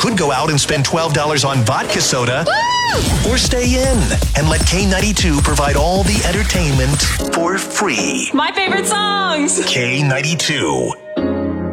could go out and spend $12 on vodka soda. Woo! Or stay in and let K92 provide all the entertainment for free. My favorite songs. K92.